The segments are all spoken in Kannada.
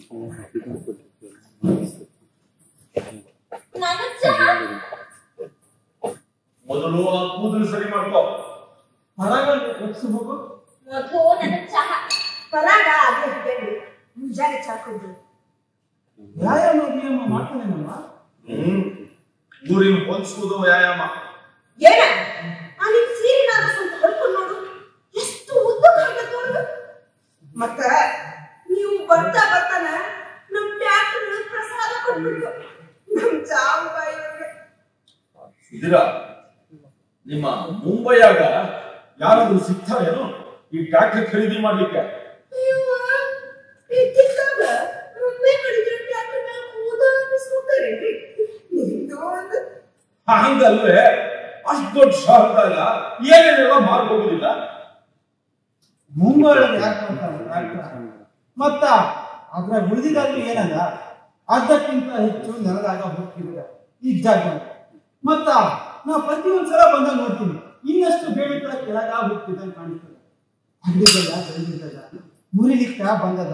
ಮೊದಲು ಆ ಕೂದಲು ಸರಿ ಮಾಡ್ಕೋ. ಪರಾಗ ಹೋಗು. ಮೊದಲು ನನ್ನ ಚಹಾ ಪರಾಗ ಅದೇ ಹೇಳಿ ಮುಂಜಾನೆ ಚಹಾ ಕುಡ್ದು ವ್ಯಾಯಾಮ ಮಾಡ್ತಾನೇನಮ್ಮ. ಊರಿನ ಹೊಂದಿಸುವುದು ವ್ಯಾಯಾಮ. ಏನ ನಿಮ್ ಸೀರಿನ ಸ್ವಲ್ಪ ಹೊಡ್ಕೊಂಡು ನೋಡು, ಎಷ್ಟು ಉದ್ದಕ್ಕಾಗತ್ತೆ ನೋಡು. ಮತ್ತ ನೀವು ಬರ್ತಾ ಬರ್ತಾನ ನಮ್ ಟ್ಯಾಕ್ಟರ್ ಪ್ರಸಾದ ಕೊಟ್ಬಿಟ್ಟು ನಮ್ ಚಾವು ಬಾಯಿಗೆ. ಇದೀರ ನಿಮ್ಮ ಮುಂಬೈಯಾಗ ಯಾರಾದ್ರೂ ಸಿಗ್ತಾರೇನು ಈ ಟ್ರ್ಯಾಕ್ಟರ್ ಖರೀದಿ ಮಾಡ್ಲಿಕ್ಕೆ? ಇದ್ದಿದ್ದಾಗ ಮುಂಬೈ ಕಡಿದ್ರೆ ಟ್ಯಾಕ್ಟರ್ ಮೇಲೆ ಕೂದ ಅನ್ನಿಸ್ಕೊತಾರೇನ್ರಿ? ನಿಮ್ದು ಒಂದು ಹಂಗಲ್ವೇ, ಅಷ್ಟು ದೊಡ್ಡ ಶಹರದಾಗ ಏನೇನೆಲ್ಲ ಮಾರ್ಕೋಗುದಿಲ್ಲ. ಮುಂಬೈ ಯಾಕೆ ಮಾಡ್ತಾರೆ ಮತ್ತ ಅದ್ರಾಗ ಉಳಿದಿದ್ದಾದ್ರೂ ಏನಲ್ಲ, ಅರ್ಧಕ್ಕಿಂತ ಹೆಚ್ಚು ನೆಲದಾಗ ಹೋಗ್ತಿದ್ರೆ ಈ ಜಾಗ. ಮತ್ತ ನಾ ಪ್ರತಿ ಒಂದ್ಸಲ ಬಂದಾಗ ನೋಡ್ತೀನಿ, ಇನ್ನಷ್ಟು ಬೇಡಿಕೆ ಕೆಳಗ ಹೋಗ್ತಿದ್ದಂಗೆ ಕಾಣಿಸ್ತದೆ. ಹಳ್ಳಿಗೆಲ್ಲ ಬೆಳೆದಿದ್ದದ, ಮುರಿಲಿಕ್ಕ ಬಂದದ.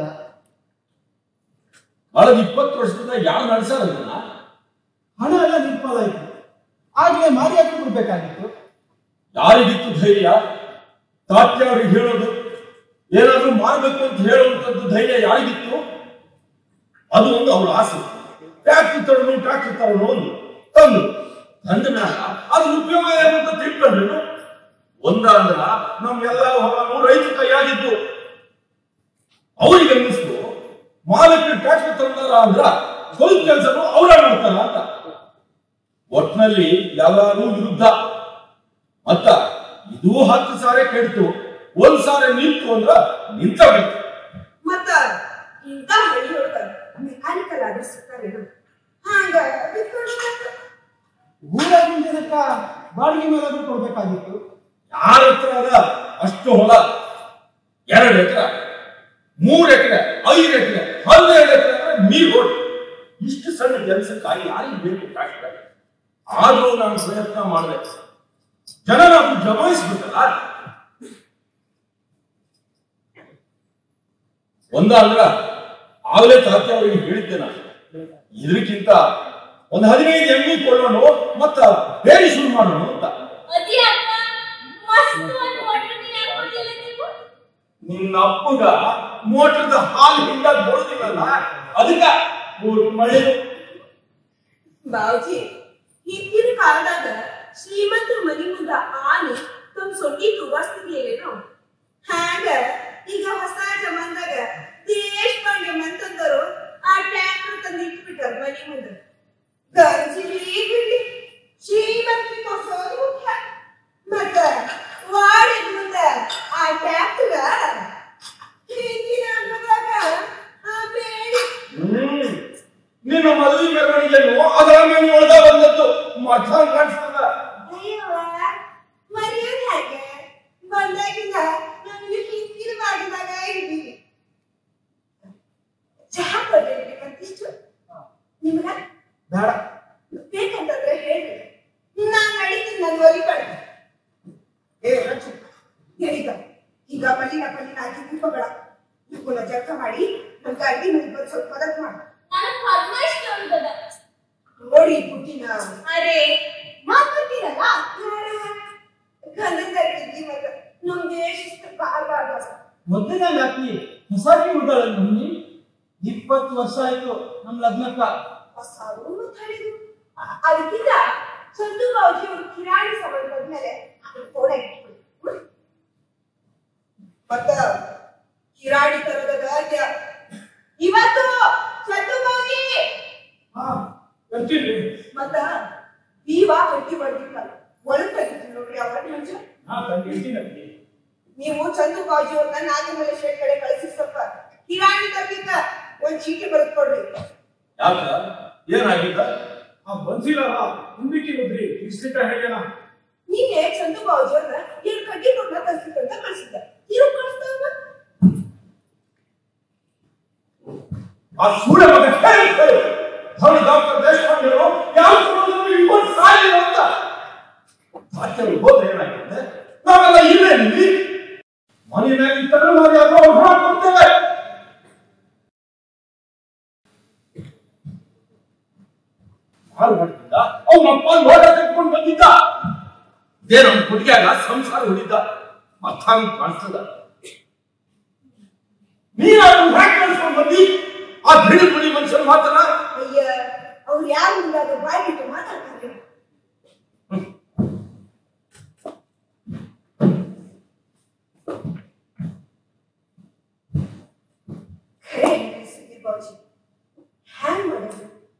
ಕಳೆದ 20 ವರ್ಷದಿಂದ ಯಾರು ನಡೆಸಾರಲ್ಲ. ಹಣ ಎಲ್ಲ ನಿರ್ಪಾಲ ಆಯ್ತು, ಆಗ್ಲೇ ಮಾರಿ ಹಾಕಿ ಬಿಡ್ಬೇಕಾಗಿತ್ತು. ಯಾರಿಗಿತ್ತು ಧೈರ್ಯ? ತಾತ್ಯಾವ್ರಿಗೆ ಹೇಳೋದು, ಏನಾದ್ರೂ ಮಾಡ್ಬೇಕು ಅಂತ ಹೇಳುವಂತದ್ದು ಧೈರ್ಯ ಯಾರಿಗಿತ್ತು? ಅದು ಒಂದು ಅವ್ರ ಆಸೆ. ಟ್ಯಾಕ್ಟರ್ ತರೋನು ಒಂದು ತಂದು ತಂದ ಮ್ಯಾಲ ಅದ್ರ ಉಪಯೋಗ ಏನು ಅಂತ ತಿಳ್ಕೊಂಡ್ರು. ಒಂದ ಅಂದ್ರ ನಮ್ಗೆಲ್ಲ ಹೊಲನು ರೈತ ಕೈಯಾಗಿದ್ದು. ಅವ್ರಿಗೆ ಅನ್ನಿಸ್ತು ಮಾಲಕ್ಕೆ ಟ್ಯಾಕ್ಟರ್ ತಂದಾರ ಅಂದ್ರ ಸ್ವಲ್ಪ ಕೆಲಸನು ಅವ್ರ ಮಾಡ್ತಾರ ಅಂತ. ಒಟ್ನಲ್ಲಿ ಎಲ್ಲಾರು ವಿರುದ್ಧ. ಮತ್ತ ಇದು 10 ಸಾರಿ ಕೆಡ್ತು, 1 ಸಾರಿ ನಿಂತು ಅಂದ್ರ ನಿಂತಬೇಕು. ಮತ್ತ ಇಂತ ಹಳ್ಳಿಯೊಳಗ ಮೆಕ್ಯಾನಿಕಲ್ ಆದ್ರೆ ಸಿಗ್ತಾರೇನು? ಹಂಗ ಊರಾಗಿನ ಜನಕ್ಕ ಬಾಡಿಗೆ ಮೇಲಾದ್ರೂ ಕೊಡ್ಬೇಕಾಗಿತ್ತು. ಯಾರ ಹತ್ರ ಅದ ಅಷ್ಟು ಹೊಲ? 2 ಎಕರೆ, 3 ಎಕರೆ, 5 ಎಕರೆ, 12 ಎಕರೆ ನೀರು ಹೊಟ್ಟು ಇಷ್ಟು ಸಣ್ಣ ಕೆಲಸಕ್ಕಾಗಿ ಯಾರಿಗೆ ಬೇಕು ಟ್ರ್ಯಾಕ್ಟರ್? ಆದ್ರೂ ನಾನು ಪ್ರಯತ್ನ ಮಾಡಿದೆ. ಜನ ನಾವು ಜಮಾಯಿಸ್ಬೇಕಲ್ಲ. ಒಂದ ಅಂದ್ರ ಆಗ್ಲೇ ತಾತ್ಯ ಅವರಿಗೆ ಹೇಳಿದ್ದೆ ನಾನು, ಇದಕ್ಕಿಂತ ಒಂದು 15 ಎಮ್ಮಿ ಕೊಳ್ಳೋಣ ಮತ್ತ ಬೇರೆ ಶುರು ಮಾಡೋಣ ಅಂತ. ಅದೇ ಅಪ್ಪ ಮಸ್ತ್ ಒಂದು ವಾಟರ್ ನೀರು ಹಾಕೊಂಡಿಲ್ಲ ನೀವು. ನಿನ್ನ ಅಪ್ಪಗ ಮೋಟರ್ದ ಹಾಲು ಹಿಂಗಾಗಿ ಬರೋದಿಲ್ಲಲ್ಲ, ಅದಕ್ಕ ಮಳೆ. ಬಾವುಜಿ, ಹಿಂದಿನ ಕಾಲದಾಗ ಶ್ರೀಮಂತರ ಮನಿ ಮುಂದ ಆನೆ ತಮ್ಮ ಸೊಂಡಿ ತುಗಾಸ್ತಿರ್ಲಿಲ್ಲೇನು? ಹ್ಯಾಂಗ ಈಗ ಹೊಸ ಜಮಾನ್ದಾಗ ದೇಶಪಾಂಡೆ ಮಂತಂದರು ಆ ಟ್ರ್ಯಾಕ್ಟರ್ ತಂದು ಇಟ್ಬಿಟ್ಟಾರ ಮನಿ ಮುಂದ. ಗಂಜಿಲಿ ಬಿಡ್ಲಿ ಶ್ರೀಮಂತಿ ತೋರ್ಸೋದು ಮುಖ್ಯ. ಮತ್ತ ವಾಡಿದ ಮುಂದ ಆ ಟ್ರ್ಯಾಕ್ಟರ್ ಹಿಂದಿನ ಅಂಗದಾಗ ಆ ಬೇಡಿ ನಿನ್ನ ಮದುವೆ ಮೆರವಣಿಗೆಯನ್ನು ಅದರ ಮೇಲೆ ಒಳಗ ಬಂದದ್ದು ಮಠ ಕಾಣಿಸ್ತದ. ಅಯ್ಯವ್ವ, ಮರ್ಯಾದ ಹಾಗೆ ಬಂದಾಗಿಂದ ನಮ್ಗೆ ಹಿಂದಿನ ಮಾಡಿದಾಗ ಇದ್ದೀವಿ. ಚಹಾ ಕೊಡ್ರಿ ಮತ್ತಿಷ್ಟು ನಿಮ್ಗ ಬೇಡ, ಬೇಕಂತಂದ್ರೆ ಹೇಳ್ರಿ, ನಾನ್ ನಡೀತೀನಿ. ನನ್ ಒಲಿ ಕಡೆ ಹೇಳಿದ ಈಗ ಮಲ್ಲಿನ ಹಾಕಿ ದೀಪಗಳ ಇವನ್ನ ಜಳಕ ಮಾಡಿ ನನ್ ಅಡ್ಡಿ ಮುಂದೆ ಸ್ವಲ್ಪ ಮದತ್ ಮಾಡ. ನನಗೆ ಫರ್ಮಾಯಿಶ್ ಕೇಳಿದದ. ನೋಡಿ ಪುಟ್ಟಿನ ಅರೆ ಮಾತಾಡ್ತೀರಲ್ಲ. ಗಂಧದಲ್ಲಿ ಮಗ ನಮ್ಗೆ ಶಿಸ್ತು ಬಾರ್ಬಾರ್ದ. ಮೊದಲನೇ ವ್ಯಾಪ್ತಿ ಹೊಸಾಗಿ ಉಳ್ದಾಳ ನಮ್ಮಿ. 20 ವರ್ಷ ಆಯ್ತು ನಮ್ ಲಗ್ನಕ್ಕ. ಅದಕ್ಕಿಂತ ಚಂದು ಬಾವುಜಿ ಅವರು ಕಿರಾಣಿ ಸಂಬಂಧ ಬಂದ್ಮೇಲೆ ಫೋನ್ ಇಟ್ಬಿಡಿ. ಮತ್ತ ಕಿರಾಣಿ ತರದ ಗಾದ್ಯ ಇವತ್ತು ಚಂದು ಬಾವುಜಿ ಮತ್ತ ನೀವ ಗಟ್ಟಿ ಬರ್ದಿಲ್ಲ ಒಳಗ್ ತೆಗಿತೀನಿ ನೋಡ್ರಿ. ಅವರ ನಿಮಿಷ ನೀವು ಚಂದು ಬಾವುಜಿ ಅವ್ರನ್ನ ನಾಗಮಲ್ಲೇಶ್ವರ ಕಡೆ ಕಳಿಸಿ ಸ್ವಲ್ಪ ಕಿರಾಣಿ ತರಲಿಕ್ಕ ಒಂದ್ ಚೀಟಿ ಬರೆದು ಕೊಡ್ರಿ. ಯಾಕ ಏನಾಗಿದ್ದ? ಆ ಬನ್ಸಿಲಲ್ಲ ಮುಂದಕ್ಕೆ ಹೋದ್ರಿ ಇಷ್ಟ ಹೇಳ್ಯಾನ. ನೀನೆ ಚಂದು ಬಾವುಜಿ ಅವ್ರನ್ನ 2 ಕಡ್ಡಿ ನೋಡ್ನ ಕಳ್ಸಿದ್ದಂತ ಕಳ್ಸಿದ್ದ. ಇರೋ ಕಳಿಸ್ತಾವ ಆ ಸೂಳೆ ಮಗ ಹೇಳಿ ಡಾಕ್ಟರ್ ದೇಶಪಾಂಡೆ ಯಾವ ಇನ್ನೊಂದು ಸಾಯಿ ಅಂತ ಹೋದ್ರೆ ಏನಾಗಿದೆ? ನಾವೆಲ್ಲ ಇಲ್ಲೇ ಮನೆ ಮ್ಯಾಗ ತಗೊಂಡು ಹಾಳು ಮಾಡ್ತಿದ್ದ, ಅವನಪ್ಪ ಲೋಟ ಕಟ್ಕೊಂಡು ಬಂದಿದ್ದ. ಇದೇನು ಅವ್ನ ಕುಟಿಯಾಗ ಸಂಸಾರ ಹೊಡಿದ್ದ. ಅರ್ಥ ಕಾಣಿಸ್ತದ. ನೀನಾದ್ರೂ ಹ್ಯಾಕ್ ಕಳ್ಸ್ಕೊಂಡು ಬಂದಿ ಆ ಬಿಡಿ ಬಿಡಿ ಮನುಷ್ಯನ ಮಾತನ. ಅಯ್ಯ, ಅವ್ರು ಯಾರು ಇಲ್ಲಾದ್ರೂ ಬಾಯ್ ಬಿಟ್ಟು ಮಾತಾಡ್ತಾರೆ. ಸುದ್ದಿ ಬಾಜಿ ಹ್ಯಾಂಗ್ ಮಾಡೋದು?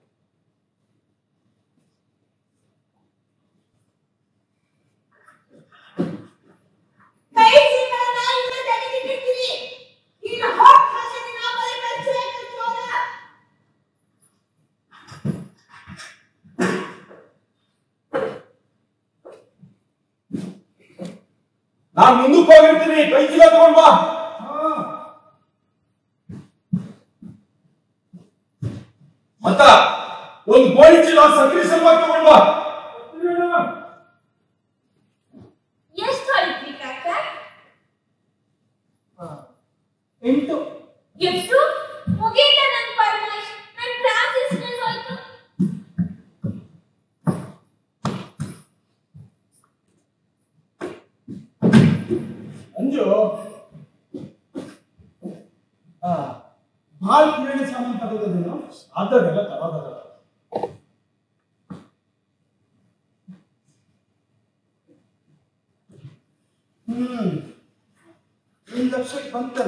ನಾನು ಮುಂದಕ್ಕೆ ಹೋಗಿರ್ತೀನಿ, ಕೈ ಚೀಲ ತಗೊಂಡ್ ಬಾ. ಮತ್ತ ಒಂದು ಗೋಣಿ ಚೀಲ ಸಕ್ರಿ ಸಲುವಾಗಿ ತಗೊಂಡ್ ಬಾ. ಎಷ್ಟು ಆಯ್ತು ಕಾಕ? 8. ಎಷ್ಟು ಮುಗೀತ ನನ್ನ ಪರಮೇಶ್? ನನ್ನ ಕ್ಲಾಸ್ ಎಷ್ಟು ಆಯ್ತು? ಅಂಜು ಭಾಳ ಕಿರಾಣಿ ಸಾಮಾನು ತಗೋದೇನು? ಅದನ್ನೆಲ್ಲ ತಗೋದಲ್ಲ. 1 ಲಕ್ಷಕ್ಕೆ ಬಂತಲ್ಲ.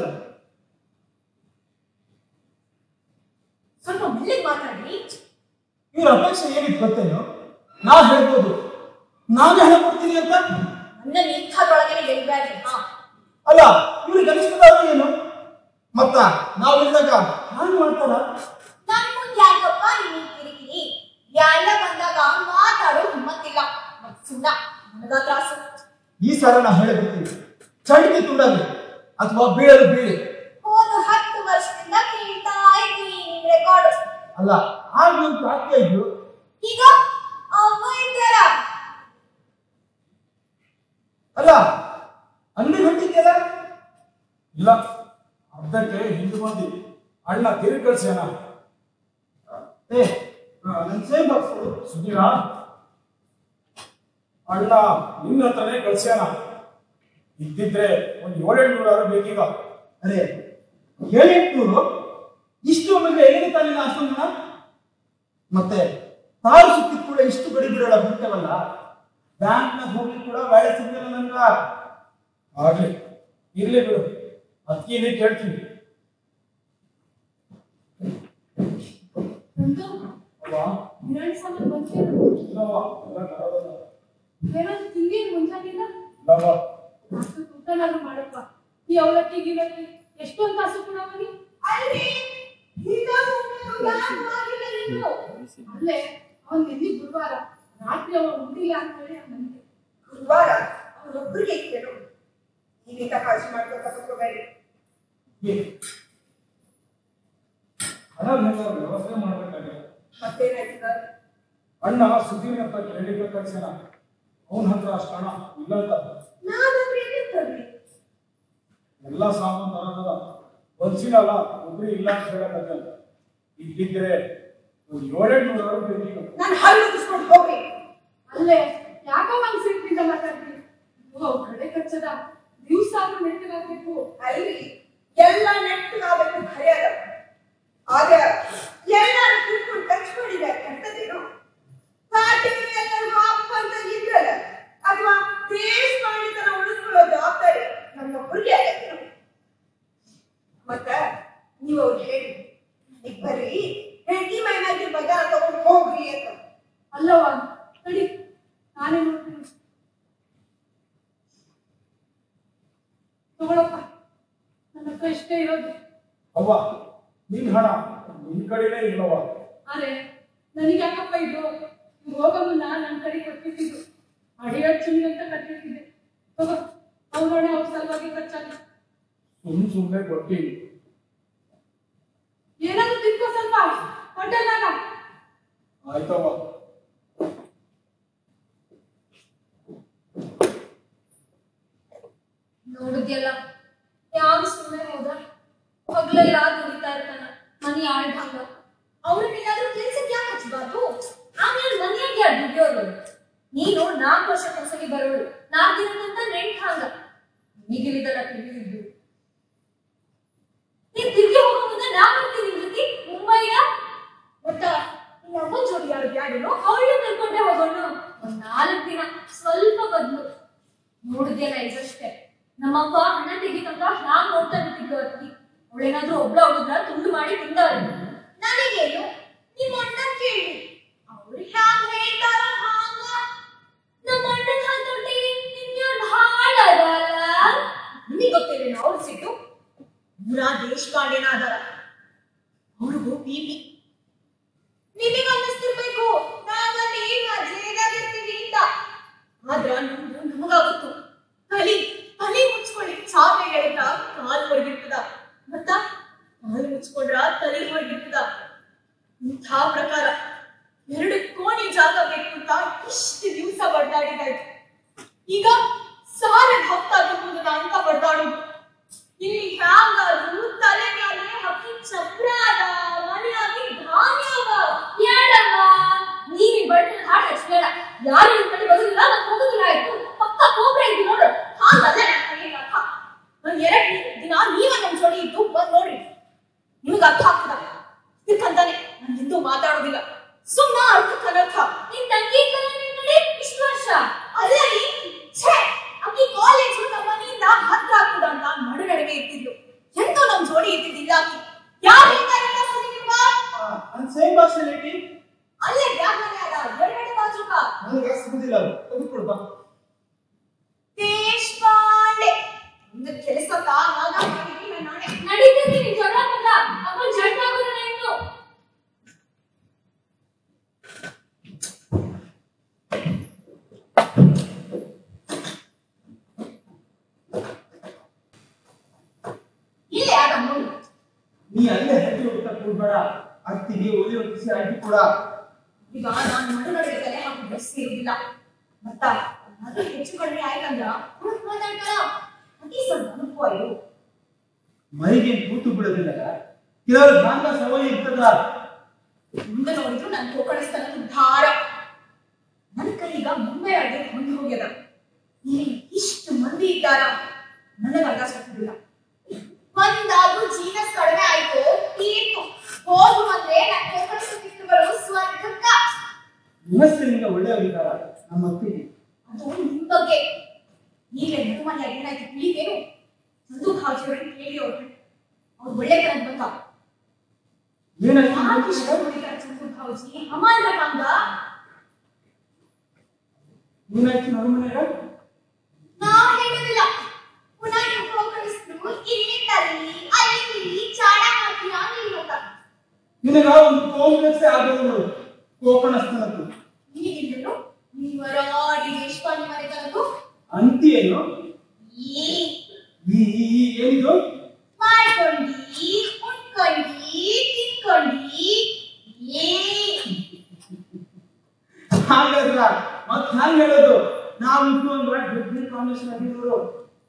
ಸ್ವಲ್ಪ ಮೆಲ್ಲಗೆ ಮಾತಾಡಿ. ಇವ್ರ ಅಪೇಕ್ಷೆ ಏನಿತ್ತು ಗೊತ್ತೇನು? ನಾ ಹೇಳ್ಬೋದು, ನಾನೇ ಹೇಳ್ಕೊಡ್ತೀನಿ ಅಂತ. ನನ್ನ ಇಂಥದ್ರೊಳಗನೆ ಗೆಲ್ಬೇಡಿ. ಅಲ್ಲ, ಇವ್ರಿಗೆ ಅನಿಸ್ತದಾದ್ರು ಏನು? ಮತ್ತ ನಾವಿದ್ದಾಗ ಹಾಗೆ ಮಾಡ್ತಾರ? ನನ್ ಮುಂದೆ ಯಾಕಪ್ಪ ನೀನು ಕಿರಿಕಿರಿ? ಎಲ್ಲ ಬಂದಾಗ ಮಾತಾಡೋ ಹಿಮ್ಮತ್ತಿಲ್ಲ. ಸುಣ್ಣ ನನಗ ತ್ರಾಸು. ಈ ಸಲ ನಾ ಹೇಳಿಬಿಡ್ತೀನಿ, ಚಂಡಿಗೆ ತುಂಡಾಗಿ ಅಥವಾ ಬೀಳಲು ಬೀಳಿ. ಹೋದ 10 ವರ್ಷದಿಂದ ಕೇಳ್ತಾ ಇದ್ದೀನಿ ನಿಮ್ ರೆಕಾರ್ಡ್. ಅಲ್ಲ, ಆಗ ಒಂದು ಪ್ರಾರ್ಥನೆ ಇದ್ದು. ಈಗ ಅವ್ವ ಇದ್ದಾರ. ಅಲ್ಲ, ಅಂಗಡಿ ಹೊಂಟಿದ್ಯಲ್ಲ? ಇಲ್ಲ, ಅರ್ಧಕ್ಕೆ ಹಿಂದೆ ಬಂದಿ. ಅಣ್ಣ ತಿರುಗಿ ಕಳ್ಸ್ಯಾನ. ನನ್ ಸೇಮ್ ಬಾಕ್ಸ್ ಸುಧೀರ, ಅಣ್ಣ ನಿನ್ನ ಹತ್ರನೇ ಕಳ್ಸ್ಯಾನ. ಇದ್ದಿದ್ರೆ ಒಂದು 700 ಬೇಕೀಗ. ಅರೆ, 700 ಇಷ್ಟು ಒಮ್ಮೆಗೆ ಎಲ್ಲಿಗೆ ತಾನಿಲ್ಲ ಅಷ್ಟೊಂದು? ಮತ್ತೆ ತಾರು ಸುತ್ತಿ ಕೂಡ ಇಷ್ಟು ಗಡಿ ಬಿಡೋಣ ಬಿಡ್ತೇವಲ್ಲ, ಬ್ಯಾಂಕ್ನಾಗ ಹೋಗ್ಲಿ ಕೂಡ ವ್ಯಾಳೆ ಸಿಗ್ಲಿಲ್ಲ ನನ್ಗ. ಆಗ್ಲಿ, ಇರ್ಲಿ ಬಿಡು, ಅದಕ್ಕೆ ಕೇಳ್ತೀನಿ. ಕಿರಾಣಿ ಸಾಮಾನು ಬಂದಿಲ್ಲ. ಏನಾದ್ರು ತಿಂಡಿ ಮುಂಜಾನಿಲ್ಲ? ಊಟನಾದ್ರು ಮಾಡಪ್ಪ. ಈ ಅವಲಕ್ಕಿ ಗಿಲಕ್ಕಿ ಎಷ್ಟೊಂದು ಕಾಸು ಕೂಡ ಅವನಿ. ಅಲ್ಲೇ ಅವನ್ ನಿನ್ನೆ ಗುರುವಾರ ರಾತ್ರಿ ಅವನು ಉಂಡಿಲ್ಲ ಅಂತ ಹೇಳಿ ನನಗೆ. ಗುರುವಾರ ಅವನೊಬ್ಬರಿಗೆ ಇತ್ತೇನು? ನೀವೀಗ ಕಾಳಜಿ ಮಾಡ್ಬೇಕಬೇಡಿ. ಹಣ ವ್ಯವಸ್ಥೆ ಮಾಡ್ಬೇಕಾಗಿದೆ. ಮತ್ತೇನಾಯ್ತು? ಅಣ್ಣ ಸುಧೀರ್ ಅಂತ ಕ್ರೆಡಿಟ್ ಕಳ್ಸ್ಯಾನ. ಅವನ ಹತ್ರ ಅಷ್ಟು ಹಣ ಇಲ್ಲ ಅಂತ. ನಾನಂದ್ರೆ ಏನಿರ್ತದ್ರಿ? ಎಲ್ಲ ಸಾಮಾನು ತರೋದದ. ಒಂದ್ಸಿನ ಅಲ್ಲ, ಒಬ್ರು ಇಲ್ಲ ಅಂತ ಹೇಳಕತ್ತ. ಇದ್ದಿದ್ರೆ ಒಂದು 700 ಬೇಕೀಗ. ನಾನು ಹಲ್ಲು ಉಗಿಸ್ಕೊಂಡು ಹೋಗಿ. ಅಲ್ಲೇ ಯಾಕೋ ನಂಗೆ ಸಿಟ್ಟಿಂದ ಮಾತಾಡ್ತೀನಿ. ಕಡೆ ಕಚ್ಚದ ದಿವಸ ಆದ್ರೂ ನೆಟ್ಟಗಾಗ್ಬೇಕು. ಅಲ್ಲಿ ಎಲ್ಲ ನೆಟ್ಟಗಾಗಬೇಕು ಭಯ ಅದ. ಆದ್ರೆ ಎಲ್ಲರೂ ಕೂತ್ಕೊಂಡು ಕಚ್ಕೊಂಡಿದ್ದಾರೆ ಕೆಟ್ಟದೇನು? ಪಾರ್ಟಿಗಳೆಲ್ಲರೂ ಹಾಕಂತ ಇದ್ರಲ್ಲ, ಅಥವಾ ದೇಶ ಮಾಡಿದರ ಉಳಿಸ್ಕೊಳ್ಳೋ ಜವಾಬ್ದಾರಿ ನನ್ನೊಬ್ಬರಿಗೆ ಆಗತ್ತೇನು? ಮತ್ತ ನೀವು ಅವ್ರು ಹೇಳಿ, ಇಬ್ಬರಿ ಹೆಂಡತಿ ಮೈನಾಗಿ ಬಜಾರ ತಗೊಂಡು ಹೋಗ್ರಿ ಅಂತ. ಅಲ್ಲವಾ, ನಡಿ ನಾನೇ ನೋಡ್ತೀನಿ. ತಗೊಳಪ್ಪ, ನನ್ನ ಹತ್ರ ಇಷ್ಟೇ ಇರೋದು. ಅವ್ವ, ನಿನ್ ಹಣ ನಿನ್ ಕಡೆನೇ ಇಲ್ಲವ. ಅರೆ, ನನಗೆ ಯಾಕಪ್ಪ ಇದು? ಹೋಗ ಮುನ್ನ ನನ್ನ ಕಡೆ ಕೊಟ್ಟಿದ್ದು ಅಡಿಯಡ್ಚುನಿ ಅಂತ ಕಟ್ಟಿರ್ತಿದ್ದೆ. ತಗೋ, ಅವನೋಡೆ ಅವ್ರ ಸಲುವಾಗಿ ಖರ್ಚಾಗ. ಸುಮ್ಮನೆ ಕೊಟ್ಟಿನಿ. ಏನಾದ್ರು ತಿನ್ಕೋ ಸ್ವಲ್ಪ ಹೋಟೆಲ್ನಾಗ. ಆಯ್ತವ್ವ. ನೋಡಿದ್ಯಲ್ಲ, ಯಾವ ಸುಮ್ಮನೆ ಹೋದ? ಹೊಗ್ಲೆಲ್ಲ ದುಡಿತಾ ಇರ್ತಾನ, ಮನಿ ಆಳ್ಭಂಗ. ಅವ್ರನ್ನೆಲ್ಲಾದ್ರೂ ಕೆಲ್ಸಕ್ಕೆ ಯಾಕೆ ಹಚ್ಬಾರ್ದು? ಆಮೇಲೆ ಇದೆಯಾ ದುಡಿಯೋದು? ನೀನು 4 ವರ್ಷಕ್ಕೊಂದ್ಸಲಿ ಬರೋಳು, 4 ದಿನದಂತ ನೆಂಟ್ ಹಾಂಗ. ಈಗಿಲಿದಲ್ಲ ತಿಳಿದಿದ್ದು. ನೀನ್ ತಿರ್ಗಿ ಹೋಗೋ ಮುಂದೆ ನಾ ಬರ್ತೀನಿ ನಿನ್ ಜೊತೆ ಮುಂಬೈಗ. ಮತ್ತ ನಮ್ಮ ಜೋಡಿ ಯಾರು ಬ್ಯಾಡೇನೋ ಅವಳು ಕರ್ಕೊಂಡೆ ಹೋಗೋಣ. 4 ದಿನ ಸ್ವಲ್ಪ ಬದ್ಲು ನೋಡಿದ್ಯಲ್ಲ ಇದಷ್ಟೇ. ನಮ್ಮಪ್ಪ ಹಣ ತೆಗಿತಂತ ಹ್ಯಾಂಗ್ ನೋಡ್ತಾ ನಿಂತಿದ್ದು ಅತ್ತಿ. ಅವಳೇನಾದ್ರೂ ಒಬ್ಳ ಹುಡುಗ್ರ ತುಂಡು ಮಾಡಿ ತಿಂದವ್ರು. ನನಗೇನು ನಿಮ್ಮ ಅಣ್ಣ ಕೇಳಿ, ಅವ್ರು ಹ್ಯಾಂಗ್ ಹೇಳ್ತಾರೋ ಹಾಂಗ. ನಮ್ಮ ಅಣ್ಣನ ಹಾತೊಟ್ಟಿಗೆ ನಿನ್ಯಾರು ಹಾಳ ಅದಲ್ಲ. ನಿಮಗೆ ಗೊತ್ತಿಲ್ಲ ಅವ್ರು ಸಿಟ್ಟು ಪೂರ ದೇಶಪಾಂಡೆನ ಅದಾರ. ಅವ್ರಿಗೂ ಪಿಪಿ. ನಿಮಗೆ ಅನ್ನಿಸ್ತಿರ್ಬೇಕು ನಾವಲ್ಲಿ ಮಜೇದಾಗಿರ್ತೀವಿ ಅಂತ. ಆದ್ರ ನಮಗಾಗುತ್ತು ತಲೆ ಮುಚ್ಕೊಳ್ಳಿ ಚಾಪೆ ಎಳೆದ ಕಾಲು ಹೊರಗಿರ್ತದ, ಮತ್ತ ಕಾಲು ಮುಚ್ಕೊಂಡ್ರ ತಲೆ ಹೊರಗಿರ್ತದ. ಇಂಥ ಪ್ರಕಾರ 2 ಕೋಣಿ ಜಾಗ ಬೇಕು ಅಂತ ಇಷ್ಟು ದಿವಸ ಬಡ್ದಾಡಿದಾಯ್ತು. ಈಗ ಸಾಲದ ಹತ್ತಾಗಬಹುದು ಅಂತ ಬಡ್ದಾಡುದು. ಇಲ್ಲಿ ಹ್ಯಾಂಗಾದ್ರು ತಲೆ ಮೇಲೆ ಹಕ್ಕಿ ಚಪ್ರ ಅದ, ಮನೆಯಾಗಿ ಧಾನ್ಯ ಅದ. ಬೇಡಮ್ಮ, ನೀವಿ ಬಡ್ಡ ಹಾಡು ಹಚ್ಬೇಡ. ಯಾರು ನಿನ್ ಕಡೆ ಬರುದಿಲ್ಲ, ನಾನು ಹೋಗುದಿಲ್ಲ ಆಯ್ತು. ಪಕ್ಕ ಕೋಬ್ರ ಇದ್ದು ನೋಡು. ಹಾಗಲ್ಲ ನಾನು 2 ದಿನ ನೀವ ನಮ್ ಜೋಡಿ ಇದ್ದು ಬಂದ್ ನೋಡ್ರಿ, ನಿಮಗ ಅರ್ಥ ಆಗ್ತದ. ಇದಕ್ಕಂತಾನೆ ನಾನು ಹಿಂದೂ ಮಾತಾಡೋದಿಲ್ಲ, ಸುಮ್ಮನ ಅರ್ಥಕ್ಕನರ್ಥ. ನಿನ್ ತಂಗಿ ಕಡೆ ಇಷ್ಟು ವರ್ಷ ಅಲ್ಲರಿ ಛೇ, ಅಕ್ಕಿ ಕಾಲೇಜು ನಮ್ಮ ಮನೆಯಿಂದ ಹತ್ರ ಆಗ್ತದ ಅಂತ ನಡುವೆ ಇರ್ತಿದ್ಲು. ಎಂತೂ ನಮ್ ಜೋಡಿ ಇರ್ತಿದ್ದಿಲ್ಲ ಅಕ್ಕಿ. ಯಾರು ಹೇಳ್ತಾರಲ್ಲ ಸುದ್ದಿಲ್ವಾ? ಸೇಮ್ ಪರ್ಸನಾಲಿಟಿ ಅಲ್ಲೇ ಯಾಕನೆ ಅದ ಎರಡನೇ ಬಾಜುಕ ನನಗೆ ಸಿಗುದಿಲ್ಲ. ಅದು ತೆಗೆದುಕೊಡು ಬಾ. ದೇಶಪಾಂಡೆ ಒಂದು ಕೆಲಸ ನಡೀತೀನಿ ಜಗಳ ಮಗ. ಅಪ್ಪ ಜಡ್ ಆಗೋದಿಲ್ಲ ಇನ್ನು. ಇಲ್ಲೇ ಆಗ ನೋಡಿ, ನೀ ಅಲ್ಲೇ ಹೆಜ್ಜೆ ಹೋಗ್ತಾ ಕೂಡ್ಬೇಡ. ಅತ್ತಿಗೆ ಒಲಿ ಹೊತ್ತಿಸಿ ಅಡ್ಡಿ ಕೂಡ. ಈಗ ನಾನು ಮಣ್ಣೊಳಗೆ ತಲೆ ಹಾಕಿ ಬಸ್ ಇರುವುದಿಲ್ಲ. ಮತ್ತ ಅದು ಹೆಚ್ಚು ಕಡಿಮೆ ಆಯ್ತಂದ್ರ ಮಾತಾಡ್ತಾರ. ಅತಿ ಸ್ವಲ್ಪ ಅನುಭವ ಮೈಗೆ ಕೂತು ಬಿಡೋದಿಲ್ಲ. ಕೆಲವರು ಗಾಂಧ ಸವಯಿ ಇರ್ತದ. ಮುಂದೆ ನೋಡಿದ್ರು ನನ್ ಕೋಕಣಿಸ್ತಾನ ಧಾರ. ನನ್ನ ಕೈಗ ಮುಂಬೈ ಅಡ್ಗೆ ಹೊಂದು ಹೋಗ್ಯದ. ಇಲ್ಲಿ ಇಷ್ಟು ಮಂದಿ ಇದ್ದಾರ, ನನಗ ಅರ್ಧಾಸ್ತಿಲ್ಲ. ಒಂದಾದ್ರೂ ಜೀನಸ್ ಕಡಿಮೆ ಆಯ್ತು ತೀರ್ತು ಹೋಗು ಅಂದ್ರೆ ನನ್ ಕೋಕಣಿಸ್ತಿಟ್ಟು ಬರೋ ಸ್ವರ್ಗಕ್ಕ. ಮನಸ್ಸಿನಿಂದ ಒಳ್ಳೆಯವರಿದ್ದಾರ ನಮ್ಮ ಅತ್ತಿಗೆ. ಅದು ನಿಮ್ ಬಗ್ಗೆ. ಈಗಲೇ ಮನೆ ಏನಾಯ್ತು ತಿಳಿದೇನು? ಸಂದು ಭಾಜಿಯವ್ರಿಗೆ ಕೇಳಿ ಅವ್ರು ಒಳ್ಳೆ ಕಡೆ ಬಂದ. ಏನಾಯ್ತು ಸಂದು ಭಾಜಿ ಅಮಾನ ಬಂದ. ಏನಾಯ್ತು ನಮ್ಮ ಮನೆಯಾಗ? ನಾ ಹೇಳೋದಿಲ್ಲ. ಪುನಃ ನೀವು ಕೋಕಣಿಸ್ತು ಇಲ್ಲಿ ತಲ್ಲಿ ಅಲ್ಲಿ ಚಾಡ ಹಾಕಿನ ನೀವತ್ತ. ನಿನಗ ಒಂದು ಕಾಂಪ್ಲೆಕ್ಸ್ ಆಗೋದು ಕೋಕಣಸ್ಥನದ್ದು. ಈಗಿಂದನು ನೀವರಾಡಿ ದೇಶಪಾಂಡೆ ಮನೆ ತನಕ ಅಂತಿ ಏನು? ಏನಿದು? ಮಾಡ್ಕೊಂಡಿ ಉಣ್ಕೊಂಡಿ ತಿನ್ಕೊಂಡಿ. ಹಾಗಾದ್ರ ಮತ್ ಹ್ಯಾಂಗ ಹೇಳೋದು? ನಾವು ಇಟ್ಟು ಒಂದು ಡಿಗ್ರಿ ಕಾಂಬಿನೇಷನ್ ಆಗಿರೋರು.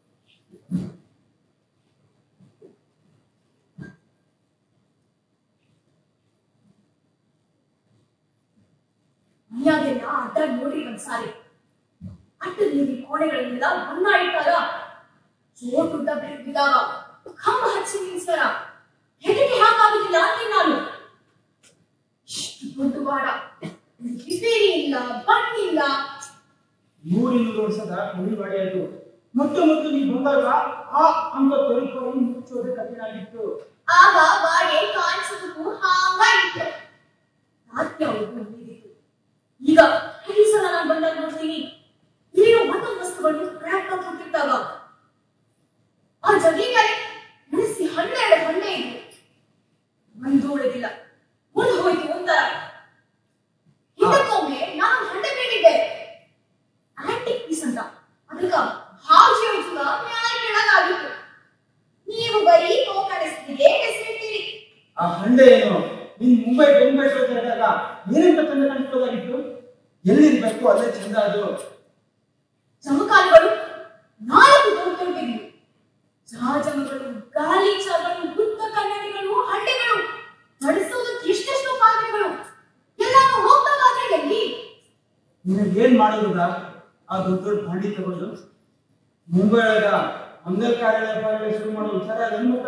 ಮನೆಯಾಗೆಲ್ಲ ಅಡ್ಡ ನೋಡಿ ಒಂದ್ಸಾರಿ ಅಡ್ಡ ನೀರಿ ಕೋಣೆಗಳನ್ನೆಲ್ಲ ಬಣ್ಣ ಇಟ್ಟಾರ. ಜೋರ್ ಗುಡ್ಡ ಬೆಳೆದಿದ್ದಾಗ ಕಂಬ ಹಚ್ಚಿ ನಿಲ್ಸ್ತಾರ. ಹೆದರಿಕೆ ಹಾಗಾಗುದಿಲ್ಲ ಅಂತೀನಿ ನಾನು. ಇಷ್ಟು ದೊಡ್ಡ ಬಾಡ, ರಿಪೇರಿ ಇಲ್ಲ, ಬಣ್ಣಿಲ್ಲ. 100-200 ವರ್ಷದ ಮುಡಿವಾಡಿ ಅದು. ಮೊತ್ತ ನೀ ಬಂದಾಗ ಆ ಅಂಗ ತೊರಿಕೊಂಡು ಮುಚ್ಚೋದೇ ಕಠಿಣ ಆಗಿತ್ತು. ಆಗ ಬಾಡೆ ಕಾಣಿಸೋದಕ್ಕೂ ಹಾಂಗ ಇತ್ತು. ರಾತ್ರಿ ಅವ್ರಿಗೂ ನೀಡಿತ್ತು. ಈಗ ಈ ಸಲ ನಾನು ಬಂದಾಗ ನೋಡ್ತೀನಿ, ಏನೋ ಒಂದೊಂದು ವಸ್ತುಗಳು ಕ್ರ್ಯಾಕ್ ಆಗಿ ಹೋಗ್ತಿರ್ತಾವ. ಆ ಜಗೀಕರೆ ನಡೆಸಿ 12 ಹೊಂಡೆ ಇದ್ವು. ಒಂದು ಉಳಿದಿಲ್ಲ, ಮುಂದೆ ಹೋಯ್ತು ಒಂಥರ. ಇದಕ್ಕೊಮ್ಮೆ ನಾನು ಹೊಂಡೆ ಬೇಕಿದ್ದೆ, ಆಂಟಿಕ್ ಪೀಸ್ ಅಂತ. ಅದಕ್ಕ ಹಾಜಿ ಹೋಯ್ತದ ಮ್ಯಾಲ ಕೆಳಗಾಗಿತ್ತು. ನೀವು ಬರೀ ಕೋಕಣಿಸ್ತಿಗೆ ಹೆಸರಿಟ್ಟಿರಿ. ಆ ಹಂಡೆ ಏನು? ನೀನ್ ಮುಂಬೈ ಜಾಗ ಏನಂತ ತಂದೆ ಕಾಣಿಸ್ಬೋದಾಗಿತ್ತು? ಎಲ್ಲಿರ್ಬೇಕು ಅಲ್ಲೇ ಚಂದ ಅದು. ಜಮಕಾಲಗಳು 4 ದೊಡ್ಡವಿದ್ವು. ಜಹಾಜಗಳು, ಗಾಲಿ ಚಾಗಳು, ಬುದ್ಧ ಕನ್ನಡಿಗಳು, ಹಂಡೆಗಳು, ನಡೆಸೋದಕ್ಕೆ ಎಷ್ಟೆಷ್ಟು ಪಾತ್ರೆಗಳು ಎಲ್ಲಾನು ಹೋಗ್ತಾವಾದ್ರೆ ಎಲ್ಲಿ? ನಿನಗೆ ಏನ್ ಮಾಡೋದ ಆ ದೊಡ್ಡ ದೊಡ್ಡ ಭಾಂಡಿ ತಗೊಂಡು ಮುಂಬೈ ಒಳಗ ಮಂಗಲ್ ಕಾರ್ಯಾಲಯ ಶುರು ಮಾಡೋ ವಿಚಾರ ಅನ್ಮುಖ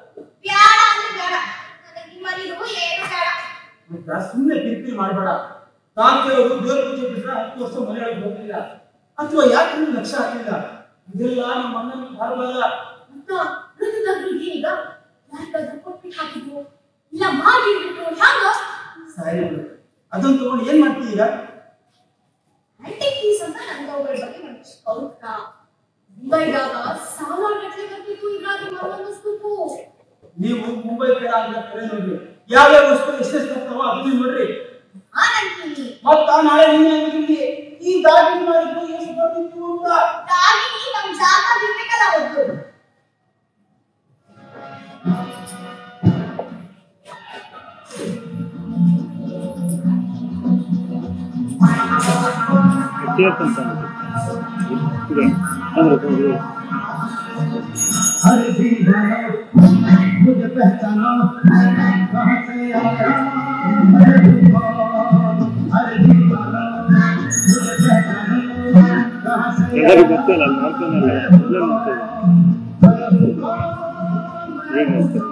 ಸುಮ್ಮನೆ ಕಿರಿಕಿರಿ ಮಾಡಬೇಡ. ತಾಂತಿಯವರು ದೇವ್ರ ಪೂಜೆ ಬಿಟ್ರೆ 10 ವರ್ಷ ಮನೆಯೊಳಗೆ ಹೋಗ್ಲಿಲ್ಲ ಅಥವಾ ಯಾಕೆ ನೀವು ಲಕ್ಷ್ಯ ಹಾಕಿಲ್ಲ? ಇದೆಲ್ಲ ನಮ್ಮ ಅಣ್ಣನ ಭಾರವಾದ ಅಂತ ಈಗ ಕೊಟ್ಬಿಟ್ಟು ಹಾಕಿದ್ರು ಇಲ್ಲ ಮಾಡಿಬಿಟ್ರು ಹ್ಯಾಂಗ ಸಾರಿ ಅದನ್ನ ತಗೊಂಡು ಏನ್ ಮಾಡ್ತೀವಿ ಈಗ? ಆಂಟಿಕ್ ಪೀಸ್ ಅಂತ ನಂಗೆ ಅವುಗಳ ಬಗ್ಗೆ ನನಗೆ ಹೌದಾ ಮುಂಬೈದಾಗ ಸಾವಿರಾರು ಬರ್ತಿತ್ತು ಇದ್ರಾಗಿ ಮರವನ್ನಿಸ್ಬೇಕು. ನೀವು ಮುಂಬೈ ಕಡೆ ಅಂತ ಕರೆ ನೋಡ್ರಿ, ಯಾವ್ಯಾವ ವಸ್ತು ಎಷ್ಟೆಷ್ಟು ಬರ್ತಾವ ಅದನ್ನ ನೋಡ್ರಿ. ಮತ್ತ ನಾಳೆ ನೀನೇ ಅಂದ್ರಿ ಈ ದಾಗಿನ ಮಾಡಿದ್ದು ಎಷ್ಟು ಬರ್ತಿತ್ತು ಅಂತ. ದಾಗಿನಿ ನಮ್ ಜಾಗ ಬಿಡ್ಬೇಕಲ್ಲ ಒಬ್ರು. हर भी मुझे पहचाना कहाँ से आया हर भी मुझे पहचाना कहाँ से ಎಲ್ಲರೂ ಗೊತ್ತಿಲ್ಲ ಅಲ್ಲಿ ನೋಡ್ಕೊಂಡಲ್ಲ ಮೊದಲೇ ನೋಡ್ತೇವೆ ಏನು ನೋಡ್ತೇವೆ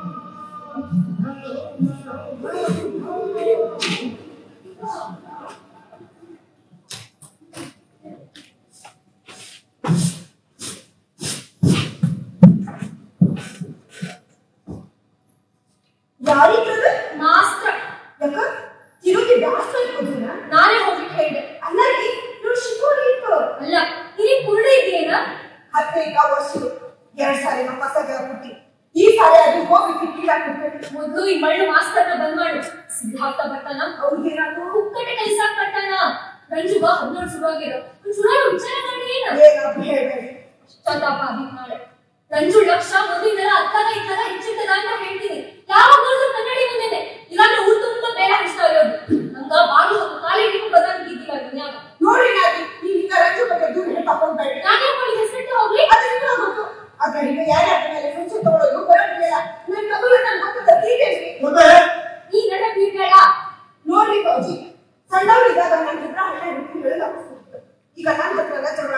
ಯಾರಿದ್ರು ಮಾಸ್ಟರ್ ಯಾಕ ತಿರುಗಿ ಬ್ಯಾಸ್ತ ಇಟ್ಕೋದಿನ ನಾನೇ ಹೋಗ್ಲಿಕ್ಕೆ ಹೇಳಿದೆ. ಅಲ್ಲ ರೀ ನೀವು ಶಿಕೋರಿ ಇತ್ತು ಅಲ್ಲ ಇಲ್ಲಿ ಕುರುಡ ಇದೆಯೇನ 15 ವರ್ಷ 2 ಸಾರಿ ನಮ್ಮ ಪಸಗ ಪುಟ್ಟಿ ಈ ಸಾರಿ ಅದು ಹೋಗಿ ಕಿಟ್ಟಿಲ್ಲ ಕುಟ್ಟಿ ಮೊದಲು ಈ ಮಳ್ಳು ಮಾಸ್ತರ್ನ ಬಂದ್ ಮಾಡು. ಸಿದ್ಧಾರ್ಥ ಬರ್ತಾನ ಅವ್ರಿಗೇನಾದ್ರು ಕುಕ್ಕಟೆ ಕಲಿಸಾಕ್ ಬರ್ತಾನ. ರಂಜುಗ 14 ಶುರುವಾಗಿರೋ ಶುರುವಾಗಿ ವಿಚಾರ ಮಾಡಿ ಏನಪ್ಪ ಹೇಳ್ಬೇಡಿ ಚತಾಪ ಅದಕ್ಕೆ ನಾಳೆ ರಂಜು ಲಕ್ಷ ಮೊದಲಿಂದಲ ಅತ್ತಾಗ ಇತ್ತಾಗ ಹೆಚ್ಚಿರ್ತದ ಅಂತ ಹೇಳ್ತೀನಿ. ಯಾವಾಗ ನೋಡಿದ್ರು ಕನ್ನಡಿ ಬಂದಿದೆ ಇಲ್ಲಾಂದ್ರೆ ಊರು ತುಂಬ ಬೇರೆ ಹಚ್ತಾ ಇರೋದು. ನಂಗ ಬಾಳು ಕಾಲೇಜಿಗೂ ಬದಂಗಿದ್ದಿಲ್ಲ ದುನಿಯಾಗ ನೋಡಿ. ನೀವು ಈಗ ರಂಜು ಬಗ್ಗೆ ದೂರ ಹೇಳ್ಕೊಂಡ್ಬೇಡಿ. ನಾನೇ ಮಾಡಿ ಹೆಸರಿಟ್ಟು ಹೋಗ್ಲಿ ಅದರಿಂದ ಗೊತ್ತು. ಆದ್ರೆ ಈಗ ಯಾರ್ಯಾರ ಮೇಲೆ ಮುಂಚೆ ತಗೊಳ್ಳೋದು ಬರೋದಿಲ್ಲ. ನನ್ನ ಮಗಳು ನನ್ನ ಗೊತ್ತದ ತೀರೇನ್ರಿ ಈ ನಡೆ ಬೀಳ್ಬೇಡ ನೋಡ್ರಿ ಬೌಜಿ. ಸಣ್ಣವರಿದ್ದಾಗ ನನ್ನ ಹತ್ರ ಹಳ್ಳಿ ಹೇಳಿದ ಈಗ ನನ್ನ ಹತ್ರ ಜಗಳ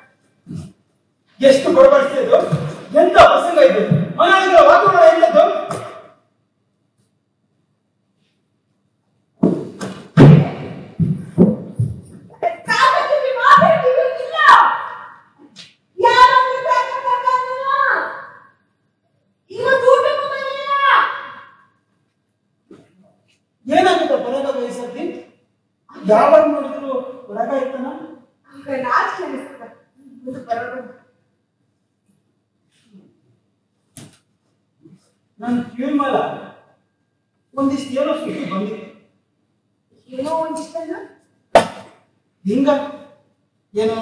ಎಷ್ಟು ಬಡಬಡಿಸಿದ್ದು ಎಂತ ಪ್ರಸಂಗ ಇದೆ ಮನೆಗಳ ವಾತಾವರಣ ಎಂತದ್ದು? ಏನಾಗುತ್ತೆ ಬರಗ ವಯಸ್ಸಲ್ಲಿ ಯಾವಾಗ ನೋಡಿದ್ರು ಹೊರಗ ಇರ್ತಾನ ನನ್ ಕಿವಿ ಮೇಲ ಒಂದಿಷ್ಟು ಏನೋ ಸುದ್ದಿ ಬಂದಿತ್ತು. ಏನೋ ಒಂದಿಷ್ಟಲ್ಲ ಹಿಂಗ ಏನೋ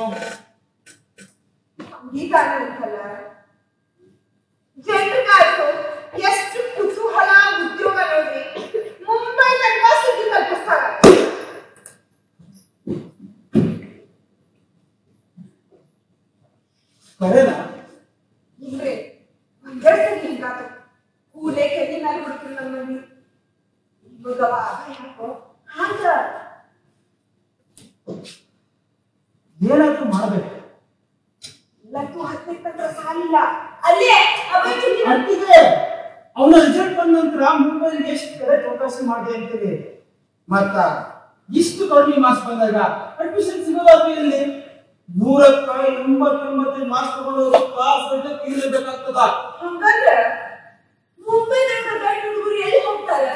ಈಗ ಅಲ್ಲ ಜನರಿಗಾಯ್ತು ಎಷ್ಟು ಕುತೂಹಲ ಉದ್ಯೋಗ ನೋಡ್ರಿ. ಮುಂಬೈ ತನಕ ಸುದ್ದಿ ಕಲ್ಪಿಸ್ತಾರ. ಕರೆನಾ? ಇಲ್ರಿ ಒಂದೆರಡು ಹಿಂಗಾತು ಕೂಲೆ ಕೆಲಿ ಮೇಲೆ ಹುಡುಕ್ರಿ ನಮ್ಮಲ್ಲಿ ಇವಾಗವ ಯಾಕೋ ಹಾಗ ಏನಾದ್ರೂ ಮಾಡ್ಬೇಕು. ಲತ್ತು 10 ಸಾಲಿಲ್ಲ ಅಲ್ಲೇ ಅಂತಿದೆ ಅವನ ರಿಸಲ್ಟ್ ಬಂದ ನಂತರ ಮುಂಬೈಲಿ ಎಷ್ಟು ಕಡೆ ಚೌಕಾಸಿ ಮಾಡಿ ಅಂತೀವಿ. ಮತ್ತ ಇಷ್ಟು ಕಡಿಮೆ ಮಾರ್ಕ್ಸ್ ಬಂದಾಗ ಅಡ್ಮಿಷನ್ ಸಿಗೋದಾದ್ರೂ ಇಲ್ಲಿ 189 ಮಾರ್ಕ್ಸ್ ತಗೊಂಡವರು ಕ್ಲಾಸ್ ಗಂಟೆ ಇರಲೇಬೇಕಾಗ್ತದ. ಹಂಗಂದ್ರೆ ಮುಂಬೈದಾಗ ಗಂಡ ಹುಡುಗರು ಎಲ್ಲಿ ಹೋಗ್ತಾರ?